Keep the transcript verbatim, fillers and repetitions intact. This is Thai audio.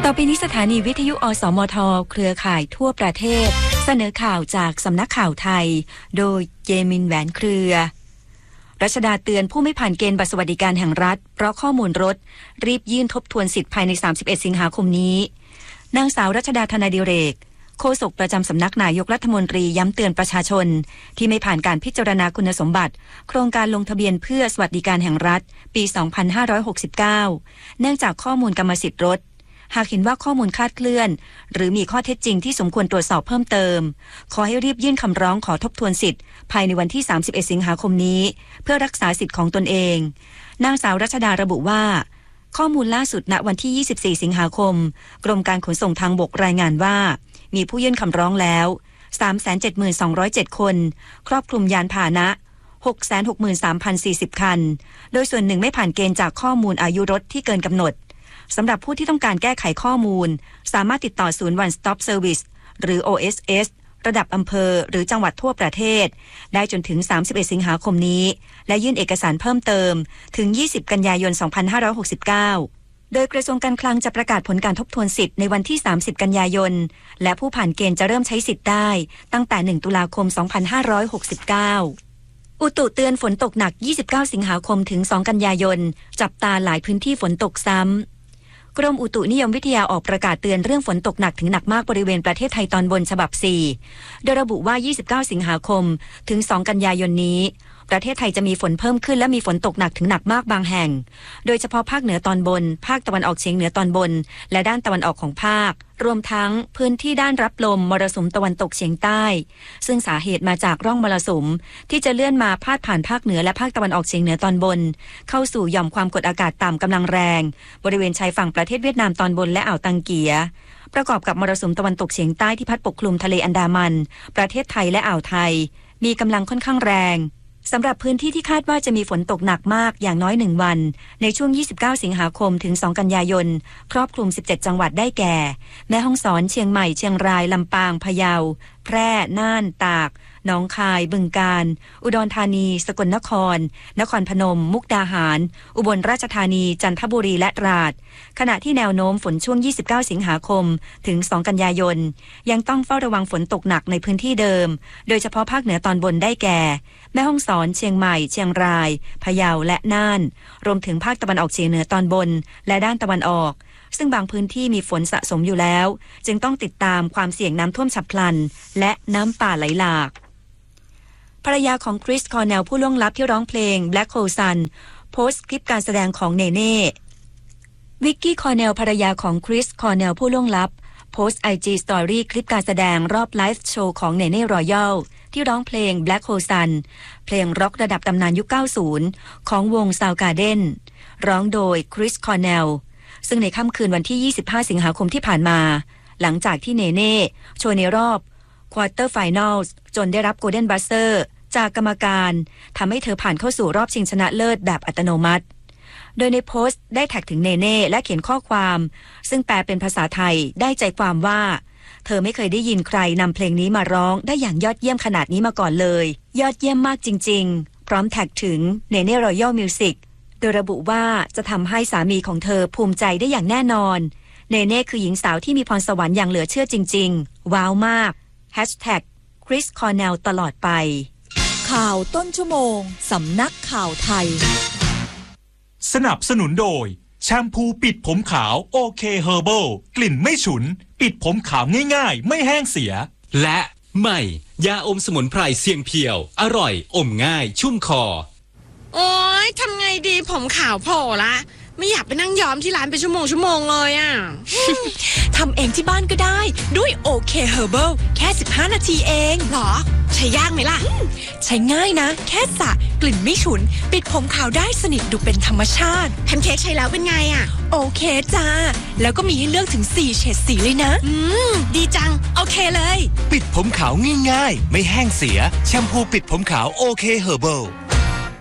ต่อไปนี้สถานีวิทยุอสมทเครือข่ายทั่วประเทศเสนอข่าวจากสำนักข่าวไทยโดยเจมินแหวนเครือรัชดาเตือนผู้ไม่ผ่านเกณฑ์บัตรสวัสดิการแห่งรัฐเพราะข้อมูลรถรีบยื่นทบทวนสิทธิ์ภายในสามสิบเอ็ดสิงหาคมนี้นางสาวรัชดาธนาดิเรกโฆษกประจำสำนักนายกรัฐมนตรีย้ำเตือนประชาชนที่ไม่ผ่านการพิจารณาคุณสมบัติโครงการลงทะเบียนเพื่อสวัสดิการแห่งรัฐปีสองพันห้าร้อยหกสิบเก้าเนื่องจากข้อมูลกรรมสิทธิ์รถหากเห็นว่าข้อมูลคลาดเคลื่อนหรือมีข้อเท็จจริงที่สมควรตรวจสอบเพิ่มเติมขอให้รีบยื่นคำร้องขอทบทวนสิทธิ์ภายในวันที่สามสิบเอ็ดสิงหาคมนี้เพื่อรักษาสิทธิ์ของตนเองนางสาวรัชดาระบุว่าข้อมูลล่าสุดณวันที่ยี่สิบสี่สิงหาคมกรมการขนส่งทางบกรายงานว่ามีผู้ยื่นคำร้องแล้ว สามแสนเจ็ดหมื่นสองร้อยเจ็ด คนครอบคลุมยานพาหนะ หกแสนหกหมื่นสามพันสี่สิบ คันโดยส่วนหนึ่งไม่ผ่านเกณฑ์จากข้อมูลอายุรถที่เกินกำหนดสำหรับผู้ที่ต้องการแก้ไขข้อมูลสามารถติดต่อศูนย์ One Stop Service หรือ โอ เอส เอส ระดับอำเภอหรือจังหวัดทั่วประเทศได้จนถึงสามสิบเอ็ดสิงหาคมนี้และยื่นเอกสารเพิ่มเติมถึงยี่สิบกันยายนสองพันห้าร้อยหกสิบเก้าโดยกระทรวงการคลังจะประกาศผลการทบทวนสิทธิ์ในวันที่สามสิบกันยายนและผู้ผ่านเกณฑ์จะเริ่มใช้สิทธิ์ได้ตั้งแต่หนึ่งตุลาคมสองพันห้าร้อยหกสิบเก้าอุตุเตือนฝนตกหนักยี่สิบเก้าสิงหาคมถึงสองกันยายนจับตาหลายพื้นที่ฝนตกซ้ำกรมอุตุนิยมวิทยาออกประกาศเตือนเรื่องฝนตกหนักถึงหนักมากบริเวณประเทศไทยตอนบนฉบับสี่โดยระบุว่ายี่สิบเก้าสิงหาคมถึงสองกันยายนนี้ประเทศไทยจะมีฝนเพิ่มขึ้นและมีฝนตกหนักถึงหนักมากบางแห่งโดยเฉพาะภาคเหนือตอนบนภาคตะวันออกเฉียงเหนือตอนบนและด้านตะวันออกของภาครวมทั้งพื้นที่ด้านรับลมมรสุมตะวันตกเฉียงใต้ซึ่งสาเหตุมาจากร่องมรสุมที่จะเลื่อนมาพาดผ่านภาคเหนือและภาคตะวันออกเฉียงเหนือตอนบนเข้าสู่หย่อมความกดอากาศต่ำกำลังแรงบริเวณชายฝั่งประเทศเวียดนามตอนบนและอ่าวตังเกียประกอบกับมรสุมตะวันตกเฉียงใต้ที่พัดปกคลุมทะเลอันดามันประเทศไทยและอ่าวไทยมีกำลังค่อนข้างแรงสำหรับพื้นที่ที่คาดว่าจะมีฝนตกหนักมากอย่างน้อยหนึ่งวันในช่วงยี่สิบเก้าสิงหาคมถึงสองกันยายนครอบคลุมสิบเจ็ดจังหวัดได้แก่แม่ฮ่องสอนเชียงใหม่เชียงรายลำปางพะเยาแพร่น่านตากหนองคายบึงกาฬอุดรธานีสกลนครนครพนมมุกดาหารอุบลราชธานีจันทบุรีและตราดขณะที่แนวโน้มฝนช่วงยี่สิบเก้าสิงหาคมถึงสองกันยายนยังต้องเฝ้าระวังฝนตกหนักในพื้นที่เดิมโดยเฉพาะภาคเหนือตอนบนได้แก่แม่ฮ่องสอนเชียงใหม่เชียงรายพะเยาและน่านรวมถึงภาคตะวันออกเฉียงเหนือตอนบนและด้านตะวันออกซึ่งบางพื้นที่มีฝนสะสมอยู่แล้วจึงต้องติดตามความเสี่ยงน้ำท่วมฉับพลันและน้ำป่าไหลหลากภรรยาของคริสคอร์เนลผู้ล่วงลับที่ร้องเพลง Black Hole Sun โพสต์คลิปการแสดงของเนเน่วิกกี้คอร์เนลภรรยาของคริสคอร์เนลผู้ล่วงลับโพสต์ ไอ จี Story คลิปการแสดงรอบไลฟ์โชว์ของเนเน่รอยัลที่ร้องเพลง Black Hole Sun เพลงร็อกระดับตำนานยุคเก้าสิบของวง Soundgarden ร้องโดยคริสคอร์เนลซึ่งในค่ำคืนวันที่ยี่สิบห้าสิงหาคมที่ผ่านมาหลังจากที่เนเน่โชว์ในรอบ Quarter Finals จนได้รับ Golden Buzzer จากกรรมการทำให้เธอผ่านเข้าสู่รอบชิงชนะเลิศแบบอัตโนมัติโดยในโพสต์ได้แท็กถึงเนเน่และเขียนข้อความซึ่งแปลเป็นภาษาไทยได้ใจความว่าเธอไม่เคยได้ยินใครนำเพลงนี้มาร้องได้อย่างยอดเยี่ยมขนาดนี้มาก่อนเลยยอดเยี่ยมมากจริงๆพร้อมแท็กถึงเนเน่รอยัลมิวสิกโดยระบุว่าจะทำให้สามีของเธอภูมิใจได้อย่างแน่นอนเนเน่คือหญิงสาวที่มีพรสวรรค์อย่างเหลือเชื่อจริงๆว้าวมาก แฮชแท็ก คริสคอร์เนล ตลอดไปข่าวต้นชั่วโมงสำนักข่าวไทยสนับสนุนโดยแชมพูปิดผมขาวโอเคเฮอร์เบิลกลิ่นไม่ฉุนปิดผมขาวง่ายๆไม่แห้งเสียและใหม่ยาอมสมุนไพรเสียงเพียวอร่อยอมง่ายชุ่มคอโอ๊ยทำไงดีผมขาวโผล่ละไม่อยากไปนั่งย้อมที่ร้านเป็นชั่วโมงชั่วโมงเลยอ่ะทำเองที่บ้านก็ได้ด้วยโอเคเฮอร์เบิลแค่สิบห้านาทีเองหรอใช้ยากไหมล่ะใช้ง่ายนะแค่สระกลิ่นไม่ฉุนปิดผมขาวได้สนิทดูเป็นธรรมชาติแพนเค้กใช้แล้วเป็นไงอ่ะโอเคจ้าแล้วก็มีให้เลือกถึงสี่เฉดสีเลยนะอืมดีจังโอเคเลยปิดผมขาวง่ายๆไม่แห้งเสียแชมพูปิดผมขาวโอเคเฮอร์เบิล